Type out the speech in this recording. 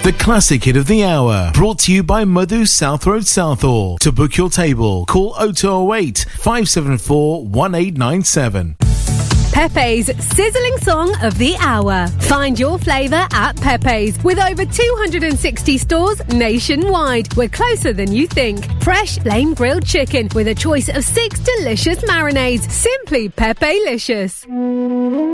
The classic hit of the hour, brought to you by Madhu South Road Southall. To book your table, call 0208 574 1897. Pepe's sizzling song of the hour. Find your flavour at Pepe's with over 260 stores nationwide. We're closer than you think. Fresh flame grilled chicken with a choice of 6 delicious marinades. Simply Pepe-licious.